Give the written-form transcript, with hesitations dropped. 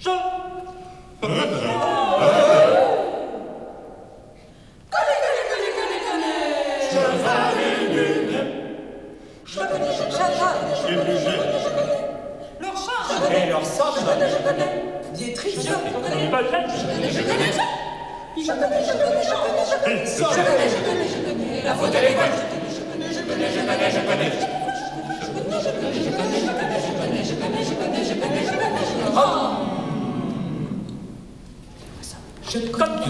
Et leur sang, je connais. Dietrich, je connais. La faute, elle est bonne. Je connais.